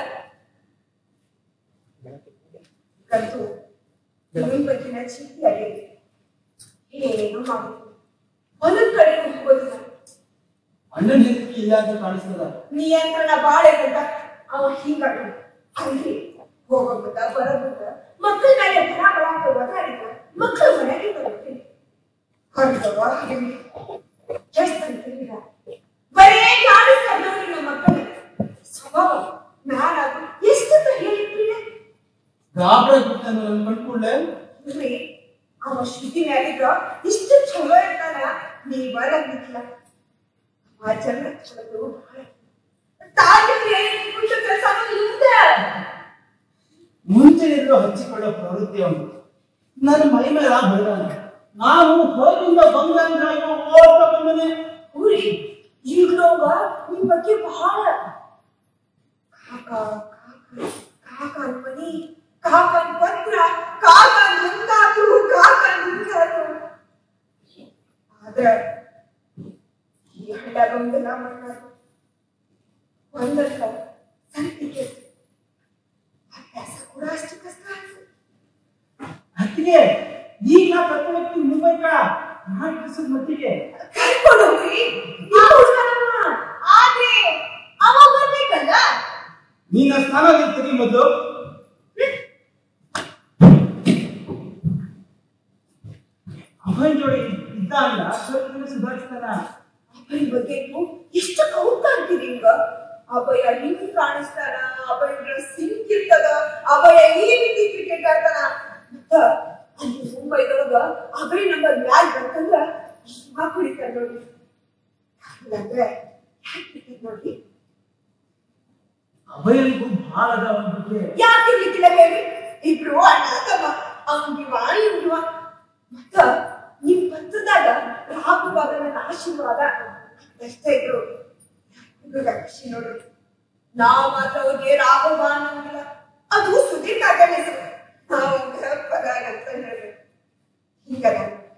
ಕಂತು ಇವನ್ ಬಗ್ಗಿನ ಚಿಂತೆ ಆಗೈತಿ. ಏನು ಮಾಡುದು ಒಂದೊಂದ್ ಕಡೆ ಹೋಗೋದಿಲ್ಲ. ಅಣ್ಣನ ಹೆಸರಿಗೆ ಇಲ್ಲ ಅಂತ ಕಾಣಿಸ್ತದ. ನಿಯಂತ್ರಣ ಬಾಳ ಇರ್ತದ. ಅವ ಹಿಂಗ ಅಲ್ಲಿ ಹೋಗೋದ ಬರೋದ ಮಕ್ಕಳ ಮೇಲೆ ಬರ ಬರಾಕ ಒದಾಡಿದ ಮಕ್ಕಳ ಮನೆಗೆ ಬರ್ತೀನಿ ಹೊರಗವ ಎಷ್ಟು ಅಂತಿಲ್ಲ ಬರೇ ಕಾಣಿಸ್ಕೊಂಡವ್ರಿ ನಮ್ಮ ಮಕ್ಕಳು ಸ್ವಭಾವ ನಾನಾದ್ರು ಎಷ್ಟಂತ ಹೇಳಿರ್ತೀವಿ. ಗಾಬರ ಬಿಟ್ಟನು ನನ್ ಕಂಡ್ಕೊಳ್ಳೆ ಇಲ್ರಿ ಅವ ಶ್ರುತಿ ಮ್ಯಾಲಿದ್ರ ಇಷ್ಟು ಚಲೋ ಇರ್ತಾನ ನೀ ಬರಂಗಿಲ್ಲ. ಆ ಜನ ಚಲೋ ಬಹಳ ತಾಯಿಯವ್ರು ಕುಂತ ಕೆಲಸ ಮುಂದೆ ಮುಂಚೆ ಹಚ್ಚಿಕೊಳ್ಳೋ ಪ್ರವೃತ್ತಿ ಅವನು. ನನ್ನ ಮೈ ಮೇಲೆ ಬೈದಾನ. ನಾನು ಹೊರಗಿಂದ ಬಂದ ಓಡ್ತಾ ಬಂದನೆ. ಊರಿ ಈಗಲೋಗ ನಿಮ್ ಬಗ್ಗೆ ಬಹಳ ಕಾಕ ಕಾಕನ ಮನಿ, ಕಾಕನ ಪತ್ರ, ಕಾಕನ ಮುಂದಾತು, ಕಾಕನ ಮುಂದಾತು. ಆದ್ರೆ ಈ ಹಳ್ಳ್ಯಾಗ ಒಂದೆಲ್ಲ ಮಾಡ್ತಾರೆ. ಒಂದಲ್ಲ ಸರ್ಟಿಫಿಕೇಟ್ ಅಭ್ಯಾಸ ಕೂಡ ಅಷ್ಟು ಕಷ್ಟ ಆಯ್ತು. ಅದಕ್ಕೆ ಈಗ ನಾ ಕರ್ಕೊಂಡು ಹೋಗ್ತೀನಿ ಮುಂಬೈಕ. ನಾಲ್ಕು ದಿವಸದ ಮಟ್ಟಿಗೆ ಕರ್ಕೊಂಡು ಹೋಗ್ರಿ. ಆದ್ರೆ ಅವ ಬರ್ಬೇಕಲ್ಲ. ನೀನ ಸ್ನಾನ ತೆಗಿ ಮೊದಲು. ಅವನ ಜೋಡಿ ಇದ್ದ ಅಲ್ಲ ಸ್ವಲ್ಪ ದಿನ ಸುಧಾರಿಸ್ತಾನ. ಅಭಯ್ ಬಗ್ಗೆ ಎಷ್ಟು ಕೌತ ಅಂತೀರಿ ಹಿಂಗ? ಅಭಯ ಹಿಂಗ್ ಕಾಣಿಸ್ತಾನ, ಅಭಯ ಡ್ರೆಸ್ ಹಿಂಗ್ ಇರ್ತದ, ಅಭಯ ಈ ರೀತಿ ಕ್ರಿಕೆಟ್ ಆಡ್ತಾನ. ಮತ್ತ ಅಲ್ಲಿ ಮುಂಬೈದೊಳಗ ಅಭಯ್ ನಂಬರ್ ಮ್ಯಾಲ್ ಬಂತಂದ್ರ ಕುಡಿತಾರ ನೋಡಿ. ಇಲ್ಲಾಂದ್ರೆ ಯಾಕೆ ಕ್ರಿಕೆಟ್ ನೋಡಿ? ಅಭಯನಿಗೂ ಬಹಳ ಅದ ಅವನ ಬಗ್ಗೆ. ಯಾಕೆ ಇರ್ಲಿಕ್ಕಿಲ್ಲ ಹೇಳಿ? ಇಬ್ರು ಅಣ್ಣ ತಮ್ಮ, ಅವ್ನಿವ ಇವ್ನಿವ. ಮತ್ತ ನಿಮ್ ಪಂಚದಾಗ ರಾಘವಾಗ ನನ್ನ ಆಶೀರ್ವಾದ ಅಷ್ಟೇ ಇದ್ರು. ಖುಷಿ ನೋಡು. ನಾವ್ ಮಾತ್ರ ಅವ್ರಿಗೆ ರಾಘವ ಅನ್ನೋಂಗಿಲ್ಲ. ಅದು ಸುದೀರ್ ಕಾಕನ ಹೆಸರು. ನಾವು ಪರಾಗ ಅಂತ ಹೇಳ್ಬೇಕು. ಹಿಂಗದ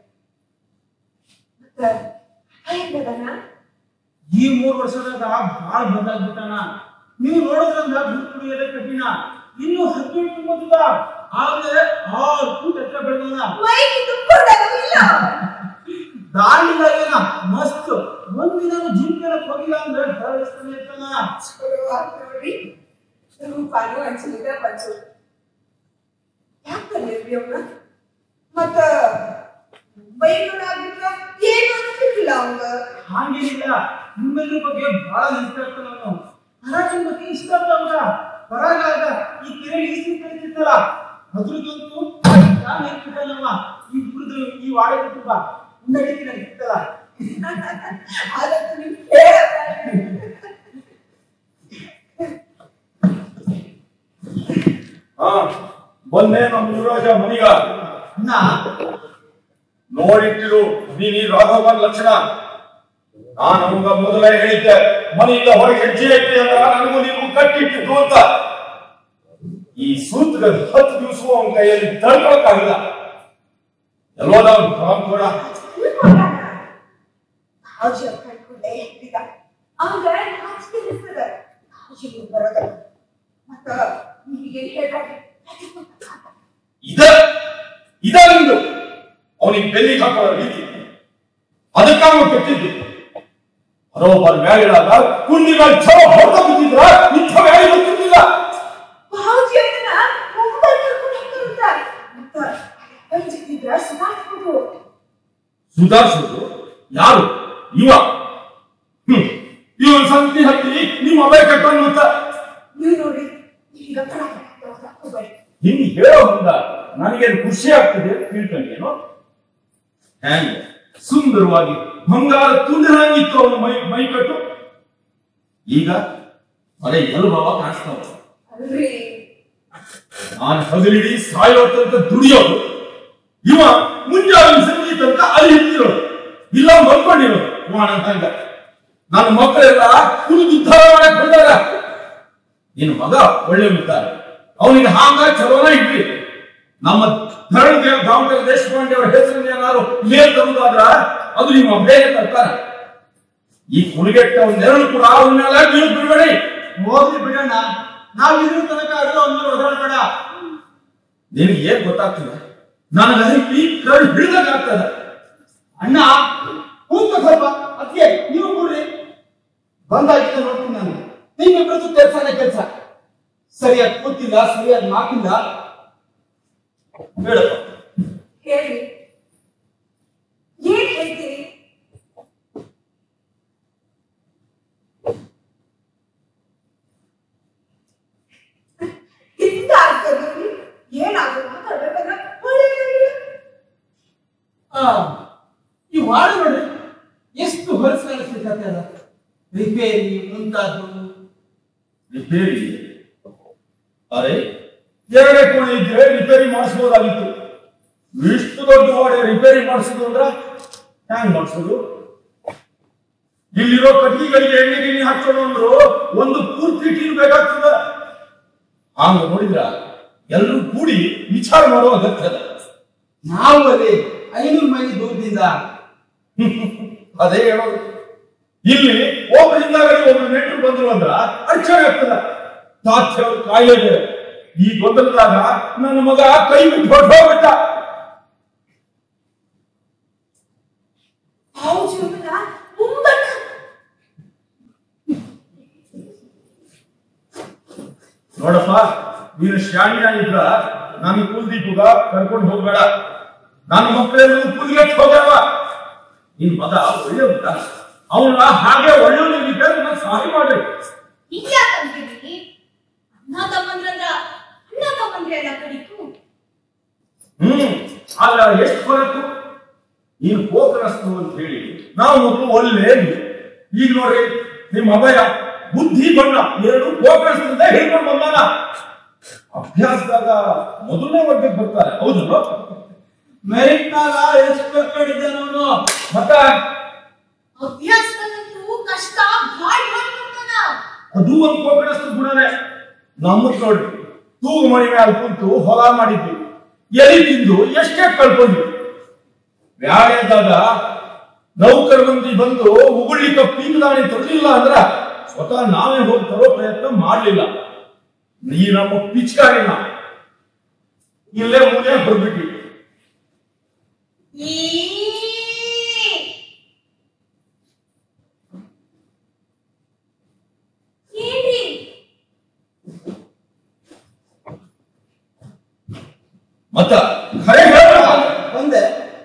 ಮತ್ತ ಹೆಂಗದನ? ಈ 3 ವರ್ಷದಾಗ ಬಹಳ ಬದಲಾಗ್ಬಿಟ್ಟಾನ. ನೀವು ನೋಡೋದ್ರಂದ ಗುರುತಿಡಿಯೋದೇ ಕಠಿಣ. ಇನ್ನು 18 ತುಂಬುತ್ತದ. ಆದ್ರೆ 6 ಫೂಟ್ ಎತ್ತರ ಬೆಳೆದವನ. ಮೈಗೆ ತುಂಬಿಕೊಂಡಾಗ ಇಲ್ಲ. ದಾರಿಲಾಗೇನ ಮಸ್ತ್. ಒಂದಿನ ಜಿಮ್ ಕೇಳಕ್ ಹೋಗಿಲ್ಲ ಅಂದ್ರೆ ಹರಡಿಸ್ತಾನೆ ಇರ್ತಾನ. ನೋಡಿ ರೂಪಾನು ಅನ್ಸಲಿಲ್ಲ ಬನ್ಸು. ಯಾಕಂದ್ರೆ ಅವ್ನ ಮತ್ತ ಬೈಗಳಾಗ್ಬಿಟ್ರ ಏನು ಅನ್ಸಿಲ್ಲ ಅವಂಗ. ಹಾಗೇನಿಲ್ಲ, ನಿಮ್ಮೆಲ್ಲರ ಬಗ್ಗೆ ಬಹಳ ನೆನ್ಸ್ತಾ ಇರ್ತಾನ ಅವನು. ಹರಾಜಿನ ಬಗ್ಗೆ ಇಷ್ಟ ಅಂತ ಅವಾಗ ಹೊರಗಾಗ ಈ ಕೆರೆ ಈಸಿ ಕಳಿತಿರ್ತಲ್ಲ ಅದ್ರದಂತೂ ನಾನು ಹೇಳ್ತಿದ್ದಲ್ಲಮ್ಮ. ಇಬ್ರದ್ದು ಈ ವಾಡೆ ತುಂಬ ಮುಂದಡಿಕೆ ನನಗೆ ಇರ್ತಲ್ಲ. ಅದಕ್ಕೆ ನೀವು ಹೇಳಲ್ಲ. ಬಂದೆ ನಮ್ಮ ಯುವರಾಜ ಮನಿಗ. ಅಣ್ಣ ನೋಡಿಟ್ಟಿರು ನೀನ್ ಈ ರಾಘವನ್ ಲಕ್ಷಣ. ನಾನು ಅವಂಗ ಮೊದಲೇ ಹೇಳಿದ್ದೆ, ಮನೆಯಿಂದ ಹೊರಗೆ ಹೆಜ್ಜೆ ಇಟ್ಟೆ ಅಂದ್ರ ನನಗೂ ನೀವು ಕಟ್ಟಿಟ್ಟಿದ್ದು ಅಂತ. ಈ ಸೂತ್ರ 10 ದಿವಸ ಅವನ ಕೈಯಲ್ಲಿ ತಡ್ಕೊಳಕ್ಕಾಗಿಲ್ಲ. ಎಲ್ಲೋದ ಅವನು ಕೂಡ ಹಾಜಿ ಕಳ್ಕೊಂಡೆ ಹೇಳ್ತಿದ್ದ. ಅವಂಗ ನಾಚಿಕೆ ಇರ್ತದ. ಹಾಜಿಗೆ ಬರೋದ ಮತ್ತ ನಿಮಗೆ ಹೇಳ್ಬೇಡಿ. ಇದ ನಿಂದು ಅವನಿಗೆ ಬೆನ್ನಿಗೆ ಹಾಕೊಳ್ಳೋ ರೀತಿ. ಅದಕ್ಕ ಅವನು ಕೆಟ್ಟಿದ್ದು. ಬರೋಬ್ಬರ ಮ್ಯಾಲಿಡಾಗ ಕುಂದಿಗಳು ಛವ ಹೊಡೆದ ಬಿದ್ದಿದ್ರ ಇಂಥ ಮ್ಯಾಲಿ ಗೊತ್ತಿರ್ಲಿಲ್ಲ. ಹಾಜಿ ಅದನ್ನ ಮುಂಬೈ ಕರ್ಕೊಂಡು ಹೋಗ್ತಾರಂತ. ಮತ್ತ ಪಂಚಿದ್ರ ಸುಧಾರಿಸ್ಬೋದು. ಸುಧಾರಿಸೋದು ಯಾರು? ಇವ ಇವನ್ ಸಂತಿ ಹತ್ತಿ ನಿಮ್ಮ ಮೊಬೈಲ್ ಕಟ್ಕೊಂಡು ಅಂತ ನೀವು ನೋಡಿ ಈಗ ಹೋಗ್ಬೇಡಿ. ಹಿಂಗ್ ಹೇಳೋ ಮುಂದ ನನಗೇನು ಖುಷಿ ಆಗ್ತದೆ ತಿಳ್ಕೊಂಡೇನು? ಹ್ಯಾಂಗ ಸುಂದರವಾಗಿ ಬಂಗಾರ ತುಂಡಿರಂಗಿತ್ತು ಅವನ ಮೈಕಟ್ಟು. ಈಗ ಅದೇ ಎಲ್ಬವ ಕಾಣಿಸ್ತಾವ. ಅಲ್ರಿ ನಾನು ಹಗಲಿಡಿ ಸಾಯೋ ತನಕ ದುಡಿಯೋದು, ಇವ ಮುಂಜಾನೆ ಸಂಜೆ ತನಕ ಅಲ್ಲಿ ಹಿಡ್ತಿರೋದು, ಇಲ್ಲ ಮಲ್ಕೊಂಡಿರೋದು. ಇವನಂತಂಗ ನನ್ನ ಮಕ್ಕಳೆಲ್ಲ ಕುಡಿದು ಉದ್ಧಾರ ಮಾಡಕ್ ಬಂದಾಗ ನಿನ್ನ ಮಗ ಒಳ್ಳೆ ಮುದ್ದಾರ. ಅವನಿಗೆ ಹಾಂಗ ಚಲೋನ ಇಡ್ರಿ. ನಮ್ಮ ಧರಣಿ ದಾಮೋದರ ದೇಶಪಾಂಡೆ ಅವರ ಹೆಸರನ್ನ ಏನಾದ್ರು ಮೇಲ್ ತರುವುದಾದ್ರ ಅದು ನಿಮ್ಮ ಬೇಗ ತರ್ತಾರ. ಈ ಕುಣಿಗೆಟ್ಟ ನೆರಳು ಕೂಡ ಅವನ್ನೆಲ್ಲ ಬೀಳ್ ಬಿಡಬೇಡಿ. ಹೋಗ್ಲಿ ಬಿಡೋಣ. ನಾವ್ ಇದ್ರ ತನಕ ಅದು ಅವ್ನ ಓಡಾಡ್ಬೇಡ. ನಿನಗೆ ಏನ್ ಗೊತ್ತಾಗ್ತದೆ? ನನಗೆ ಈ ಕರು ಹಿಡಿದಾಗ್ತದ. ಅಣ್ಣ ಕೂತ ಸ್ವಲ್ಪ ಅದಕ್ಕೆ ನೀವು ಕೂಡ್ರಿ. ಬಂದಾಗಿದ್ದ ನೋಡ್ತೀನಿ ನಾನು. ನಿಮ್ಮಿಬ್ಬರದ್ದು ಕೆಲಸನೇ ಕೆಲಸ. ಸರಿಯಾಗಿ ಕೂತಿಲ್ಲ, ಸರಿಯಾಗಿ ಮಾತಿಲ್ಲ. ಹೇಳಪ್ಪ. ಹೇಳಿ ಏನ್ ಹೇಳ್ತೀರಿ? ಇಂತ ಆಗ್ತದೆ ಏನಾದ್ರು ಮಾತಾಡ್ಬೇಕಂದ್ರೆ ಒಳ್ಳೆಯದಾಗಿಲ್ಲ. ಈ ವಾಡ ನೋಡ್ರಿ ಎಷ್ಟು ಹೊಲಸು ಕಾಣಿಸ್ಲಿಕ್ಕೆ ಅದ. ರಿಪೇರಿ ಮುಂತಾದ್ರು. ರಿಪೇರಿ? ಅರೆ, 2 ಕೋಣೆ ಇದ್ರೆ ರಿಪೇರಿ ಮಾಡಿಸಬಹುದಾಗಿತ್ತು. ಇಷ್ಟು ದೊಡ್ಡ ಗೋಡೆ ರಿಪೇರಿ ಮಾಡಿಸೋದು ಅಂದ್ರ ಹ್ಯಾಂಗ್ ಮಾಡಿಸೋದು? ಇಲ್ಲಿರೋ ಕಟ್ಟಿಗೆಗಳಿಗೆ ಎಣ್ಣೆ ಗಿಣ್ಣೆ ಹಾಕೋಣ ಅಂದ್ರು ಒಂದು ಪೂರ್ತಿ ಟೀಮ್ ಬೇಕಾಗ್ತದ. ಹಂಗ ನೋಡಿದ್ರ ಎಲ್ಲರೂ ಕೂಡಿ ವಿಚಾರ ಮಾಡುವ ಅಗತ್ಯ ಅದ. ನಾವು ಅಲ್ಲಿ 500 ಮೈಲಿ ದೂರದಿಂದ ಅದೇ ಹೇಳೋದು. ಇಲ್ಲಿ ಒಬ್ಬರಿಂದ ಒಬ್ರು ನೆಂಟರು ಬಂದ್ರು ಅಂದ್ರ ಅಡಚಣೆ ಆಗ್ತದ. ತಾತ್ಯ ಅವ್ರ ಕಾಯಿಲೆ ಬೇರೆ. ಈ ಗೊಂದಲದಾಗ ನನ್ನ ಮಗ ಕೈ ಬಿಟ್ಟು ಹೊರಟೋಗ್ಬಿಟ್ಟ. ನೋಡಪ್ಪ, ನೀನು ಶಾಣಿಯಾಗಿದ್ರ ನಾನು ಕುಲ್ದೀಪುಗ ಕರ್ಕೊಂಡು ಹೋಗ್ಬೇಡ. ನನ್ನ ಮಕ್ಕಳೆಲ್ಲ ಕುಲ್ಗೆಟ್ ಹೋಗ್ಯಾವ. ನಿನ್ ಮಗ ಒಳ್ಳೆ ಉಂಟ, ಅವನ ಹಾಗೆ ಒಳ್ಳೆಯವ್ರಿಗೆ ನಾನು ಸಹಾಯ ಮಾಡಿ. ಇದ್ಯಾಕಂತೀವಿ? ಅಣ್ಣ ತಮ್ಮಂದ್ರೆ ಎಲ್ಲ ಕಡಿತು. ಆಗ ಎಷ್ಟು ಹೊರತು ನೀನು ಕೋಕರಸ್ತು ಅಂತ ಹೇಳಿ ನಾವು ಮೊದಲು ಒಳ್ಳೆ. ಈಗ ನೋಡ್ರಿ ನಿಮ್ಮ ಅಭಯ ಬುದ್ಧಿ ಬಣ್ಣ ಎರಡು ಕೋಕರಸ್ತಿಂದ ಹೇಳ್ಕೊಂಡು ಬಂದಾನ. ಅಭ್ಯಾಸದಾಗ ಮೊದಲನೇ ವರ್ಗಕ್ಕೆ ಬರ್ತಾರೆ. ಹೌದು, ಮೆರಿಟ್ ನಾಗ ಎಷ್ಟು ಕಡಿದ್ದೆ ನೋಡು. ಮತ್ತ ಅಭ್ಯಾಸದಲ್ಲಂತೂ ಕಷ್ಟ ಭಾಳ ಮಾಡ್ತಾನ. ಅದು ಒಂದು ಕೋಕರಸ್ತು ಗುಣನೇ. ನಮ್ಮ ನೋಡ್ರಿ ತೂಗು ಮಣಿ ಮೇಲೆ ಕುಂತು ಹೊಲ ಮಾಡಿದ್ವಿ, ಎಲಿ ತಿಂದು ಎಷ್ಟೇ ಕಳ್ಕೊಂಡ್ವಿ. ವ್ಯಾಳೆದಾಗ ನೌಕರ ಮಂದಿ ಬಂದು ಉಗುಳಿಕ ಪೀಂಗದಾಣಿ ತರಲಿಲ್ಲ ಅಂದ್ರ ಸ್ವತಃ ನಾವೇ ಹೋಗಿ ತರೋ ಪ್ರಯತ್ನ ಮಾಡಲಿಲ್ಲ. ನೀ ನಮ್ಮ ಪಿಚ್ಕಾರಿನ ಇಲ್ಲೇ ಮುಂದೆ ಹೊರಬಿಟ್ವಿ. ಮತ್ತ ಖರೆ ಬಂದೆ.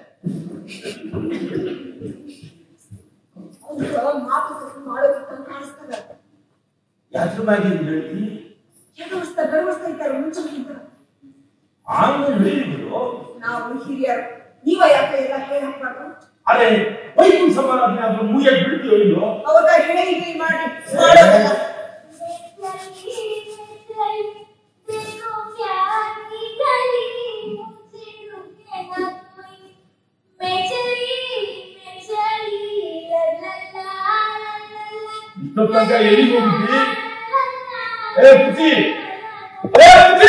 ಮಾತುಕತೆ ಮಾಡೋದಕ್ಕೆ ಕಾಣಿಸ್ತದ. ಯಾತ್ರ ಮ್ಯಾಗಿ ಹೇಳ್ತಿ ಗರ್ವಸ್ತಾ ಇದ್ದಾರೆ ಮುಂಚೆಗಿಂತ. ಆಮೇಲೆ ಹೇಳಿದ್ರು ನಾವು ಹಿರಿಯರು, ನೀವ ಯಾಕೆ ಎಲ್ಲ ಹೇಳಕ್ಬಾರ್ದು? ಅರೆ ವೈಕುಂಠ ಸಮಾರಾಧನೆ ಆದ್ರೂ ಮುಗಿಯಾಗಿ ಬಿಡ್ತೀವೋ ಇಲ್ಲೋ? ಅವಾಗ ಹೇಳಿ ಮಾಡಿ ಮಾಡೋದಲ್ಲ. ಇಷ್ಟೊತ್ತಂಕ ಎಲ್ಲಿಗೆ ಹೋಗಿದ್ವಿ? ಏ ಪುಟಿ, ಏ ಪುಟಿ!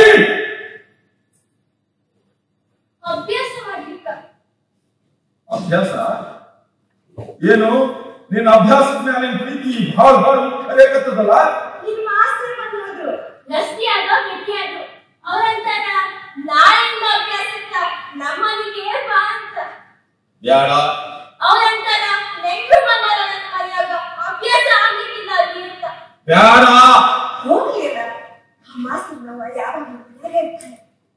ಅಭ್ಯಾಸ ಮಾಡ್ಲಿಕ್ಕ. ಅಭ್ಯಾಸ ಏನು? ನಿನ್ನ ಅಭ್ಯಾಸದ ಮೇಲೆ ಪ್ರೀತಿ ಭಾಳ ಭಾಳ ಕರೆಯಕತ್ತದಲ್ಲ. ನಿಮ್ಮ ಮಾಸ್ತರ್ ಬಂದ್ರು, ಗಟ್ಟಿಯಾಗ ಅವ್ರಂತಾರ ನಾಳೆಯಿಂದ ಅಭ್ಯಾಸಕ್ಕ ನಮ್ಮನಿಗೆ ಬಾ ಅಂತ. ಬ್ಯಾಡ. ಅವ್ರಂತಾರ ನೆಂಟರು ಬಂದಾರ ನನ್ನ ಮನೆಯಾಗ ಅಭ್ಯಾಸ ಆಗ್ಲಿಕ್ಕಿಲ್ಲ ಅಲ್ಲಿ ಅಂತ. ಬ್ಯಾಡ. ಹೋಗ್ಲಿಲ್ಲ. ಆ ಮಾಸ್ತರ್ ನಾವು ಯಾವಾಗ ಇರ್ತಾರೆ.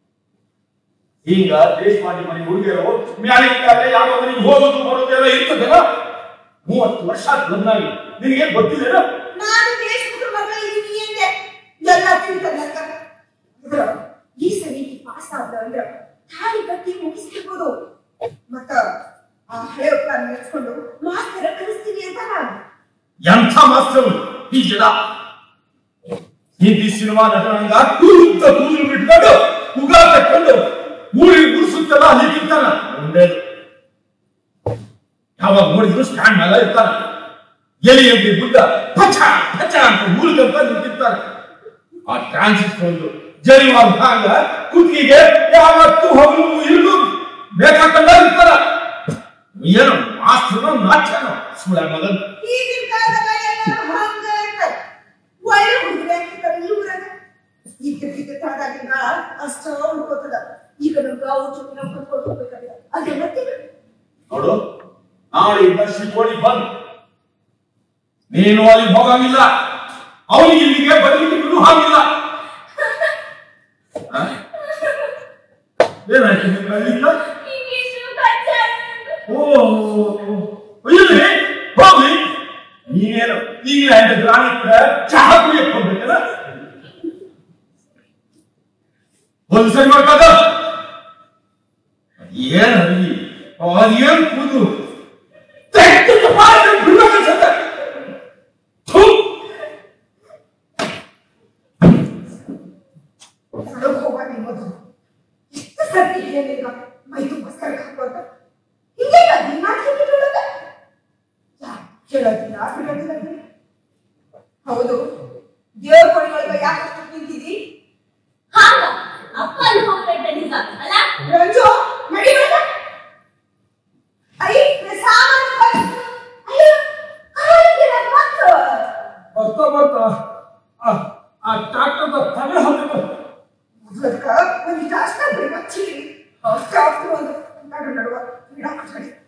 ಈಗ ದೇಶ ಮಾಡಿ ಮನೆ ಹುಡುಗಿಯರು ಮ್ಯಾಲೆ ಯಾವ ಮನೆಗೆ ಹೋಗೋದು ಬರೋದು ಎಲ್ಲ ಇರ್ತದಲ್ಲ. 30 ವರ್ಷ ಬಂದಾಗಿ ನಿನಗೆ ಗೊತ್ತಿಲ್ಲ. ನಾನು ದೇಶದ ಮಗ ಇದೀನಿ ಅಂದೆ ಎಲ್ಲ ತಿಳ್ಕೊಂಡಾಗ ಈ ಸರಿ ಪಾಸ್ ಆದ ಅಂದ್ರೆ ತಾಳಿ ಕಟ್ಟಿ ಮುಗಿಸ್ತಿರ್ಬೋದು. ಮತ್ತ ಆ ಹಳೆ ಒಪ್ಪಾರ ನೆಚ್ಕೊಂಡು ಮಾಸ್ತರ ಕಲಿಸ್ತೀನಿ ಅಂತ ನಾನು. ಎಂಥ ಮಾಸ್ತರು ಈ ಜನ! ಹಿಂದಿ ಸಿನಿಮಾ ನಟನಂಗ ಕೂದಲು ಬಿಟ್ಕೊಂಡು ಉಗಾ ತಕ್ಕೊಂಡು ಊರಿಗೆ ಗುಡಿಸುತ್ತಲ್ಲ ಅಲ್ಲಿರ್ತಾನ. ಒಂದೇದು ಯಾವಾಗ ನೋಡಿದ್ರು ಸ್ಟ್ಯಾಂಡ್ ಮೇಲೆ ಇರ್ತಾನ. ಎಲಿ ಎಲ್ಲಿ ಬುದ್ಧ ಪಚ ಪಚ ಅಂತ ಊರಿಗಂತ ನಿಂತಿರ್ತಾನೆ. ಆ ಟ್ರಾನ್ಸಿಸ್ಟರ್ ಒಂದು ಜರಿವಾದ ಭಾಗ ಕುತ್ತಿಗೆ ಯಾವತ್ತು ಹೋಗಲು ಇರುದು ಬೇಕಾಕಂಡ ಇರ್ತಾರ. ಏನು ಮಾಸ್ತರು ನಾಟ್ಯನೋ ಸುಳ್ಳ ಮಗನ್. ಈಗಿನ ಕಾಲದಾಗ ಎಲ್ಲ ಹಂಗ ಇರ್ತಾರೆ. ಒಳ್ಳೆ ಹುಡುಗರು ಹಾಕಿರ್ತಾರೆ ಈ ಊರಾಗ. ಈಗ ತಾದಾಗಿನ ಅಷ್ಟ ಉಳ್ಕೋತದ. ಈಗ ನಮ್ಗೆ ಅವು ಚುಟ್ಟಿ ನಾವು ಕಟ್ಕೊಂಡು ಹೋಗ್ಬೇಕಾಗಿಲ್ಲ. ಅದೇ ಮತ್ತೆ ನೋಡು, ನಾಳೆಯಿಂದ ಶಿಕೋಳಿ ಬಂದ್. ನೀನು ಅಲ್ಲಿಗೆ ಹೋಗಂಗಿಲ್ಲ, ಅವನಿಗೆ ಇಲ್ಲಿಗೆ ಬರ್ಲಿಕ್ಕೆ ಹಾಗಿಲ್ಲ. ಏನಾಯ್ತು ನಿಮ್ಗೆ? ಓ ಇಲ್ಲಿ ಹೋಗ್ಲಿ. ನೀನೇನು ಈಗಲೇ ಗ್ರಾಮಿ ಕೂಡ ಚಹಾ ಕುಡಿಯಕ್ಕೆ ಹೋಗ್ಬೇಕಲ್ಲ. ಒಂದು ಸರಿ ಮಾಡ್ಕಾದ ಏನಲ್ಲಿ ಅದೇನ್ ಕೂದು ಹೋಗ ಮೊದಲು ಎಷ್ಟು ಸರ್ತಿ ಹೇಳಿಲ್ಲ ಮೈದು ಕೇಳೋದಿಲ್ಲ ಬಿಡೋದಿಲ್ಲ ಬಿಡಿ. ಹೌದು, ದೇವ್ರ ಕೊಡಿ ಒಳಗ ಯಾಕೆ ನಿಂತಿದ್ದಿ? ಹಾಗ ಅಪ್ಪ ಅಲ್ಲಿ ಹೋಗ್ಬೇಡ ನಿಜ ಅಲ್ಲ? ರಂಜು ನಡಿ ಬೇಡ. ಅಯ್ಯ ಸಾಮಾನು ಬಂತು. ಅಯ್ಯೋ ಕಾಲಿಗೆ ನನ್ನ ಮಕ್ಕಳು. ಬರ್ತಾ ಬರ್ತಾ ಆ ಟ್ರಾಕ್ಟರ್ದ ತಗಡ ಹಾಕಿದ ಅದಕ್ಕ ಒಂದು ಜಾಸ್ತಿ ಬಿಡಿ ಮಚ್ಚಿ ಟ್ರಾಕ್ಟರ್ ಒಂದು ನಡುವ ಬಿಡ